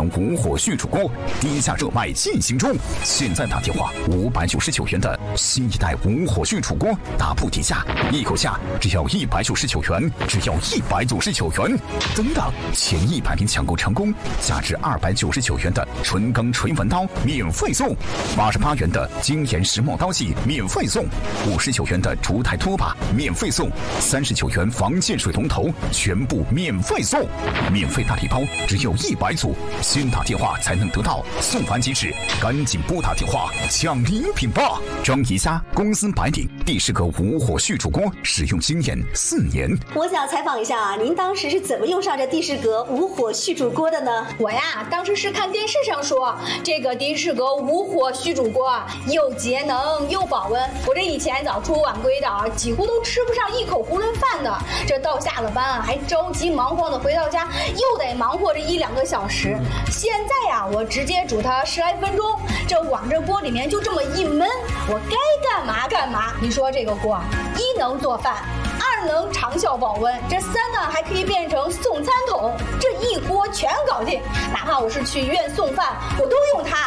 能无火续煮锅低价热卖进行中，现在打电话599元的新一代无火续煮锅，打不底价，一口价只要199元，只要199元。等等，前100名抢购成功，价值299元的纯钢锤纹刀免费送，88元的精研石墨刀器免费送，59元的竹台拖把免费送，39元防溅水龙头全部免费送，免费大礼包只有100组，先打电话才能得到，送完即止，赶紧拨打电话抢礼品吧！张怡家公司白领第10个无火续煮锅，使用经验4年。 我想采访一下啊，您当时是怎么用上这第10格无火续煮锅的呢？ 我呀，当时是看电视上说这个第10格无火续煮锅又节能又保温。我这以前早出晚归的啊，几乎都吃不上一口囫囵饭的。这到下了班啊，还着急忙慌的回到家，又得忙活这1-2个小时。现在呀，我直接煮它10来分钟，这往这锅里面就这么一焖，我该干嘛干嘛。你说这个锅1能做饭，2能长效保温，这3呢还可以变成送餐桶，这一锅全搞定。哪怕我是去医院送饭，我都用它。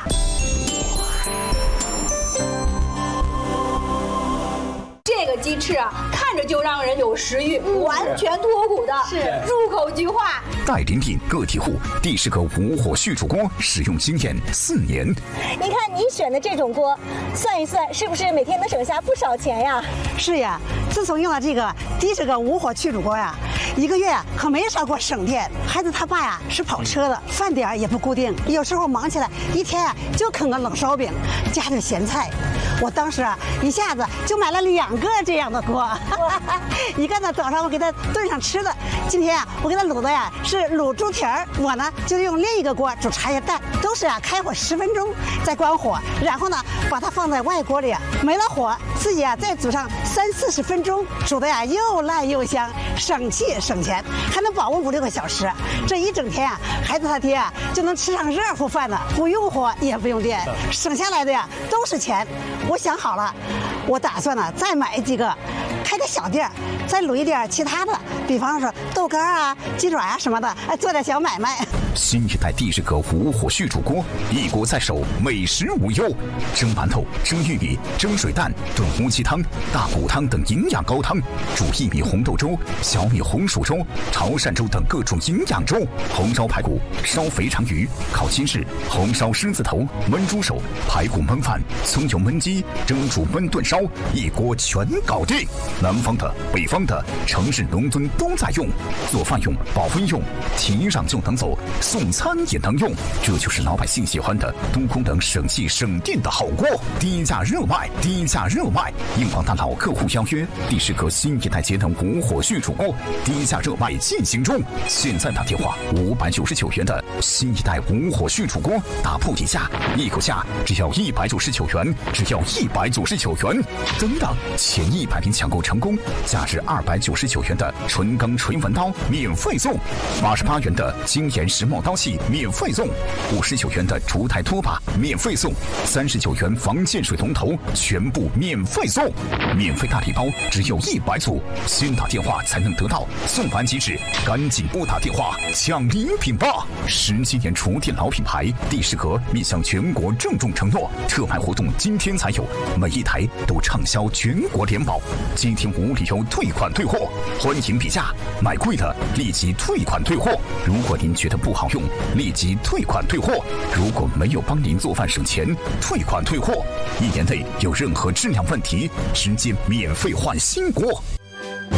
这个鸡翅啊，看着就让人有食欲，完全脱骨的，是入口即化。 代理店个体户第10个无火续煮锅，使用经验4年。 您看您选的这种锅，算一算是不是每天能省下不少钱呀？ 是呀，自从用了这个第10个无火去煮锅呀，1个月呀可没少给我省电。孩子他爸呀是跑车的，饭点也不固定，有时候忙起来一天啊就啃个冷烧饼，加点咸菜。我当时啊一下子就买了2个这样的锅，一个呢早上我给他炖上吃的，今天啊我给他卤的呀是卤猪蹄儿，我呢就用另一个锅煮茶叶蛋，都是啊开火10分钟，再关火，然后呢把它放在外锅里，没了火，自己啊再煮上30-40分钟，煮的呀又烂又香，省气省钱，还能保温5-6个小时。这一整天啊，孩子他爹啊就能吃上热乎饭了，不用火也不用电，省下来的呀都是钱。我想好了，我打算呢再买几个，开个小店，再卤一点其他的，比方说豆干啊、鸡爪啊什么的，做点小买卖。 新一代第10个无火续煮锅，一锅在手，美食无忧。蒸馒头、蒸玉米、蒸水蛋、炖乌鸡汤、大骨汤等营养高汤，煮薏米红豆粥、小米红薯粥、潮汕粥等各种营养粥，红烧排骨、烧肥肠鱼、烤鸡翅、红烧狮子头、焖猪手、排骨焖饭、葱油焖鸡、蒸煮焖炖烧，一锅全搞定。南方的、北方的、城市农村都在用，做饭用、保温用，提上就能走，送餐也能用，这就是老百姓喜欢的多功能省气省电的好锅。低价热卖，低价热卖！应广大老客户邀约，第10个新一代节能无火续煮锅低价热卖进行中，现在打电话599元的新一代无火续煮锅，打不底价，一口价只要199元，只要199元。等等，前100名抢购成功，价值299元的纯钢锤纹刀免费送，88元的精研石墨刀器免费送，59元的竹台拖把免费送，39元防溅水龙头全部免费送，免费大礼包只有100组，先打电话才能得到，送完即止，赶紧拨打电话抢礼品吧！17年厨电老品牌第10格面向全国郑重承诺，特卖活动今天才有，每一台都畅销全国联保，今天无理由退款退货，欢迎比价，买贵的立即退款退货。如果您觉得不好用，立即退款退货。如果没有帮您做饭省钱，退款退货。1年内有任何质量问题，直接免费换新锅。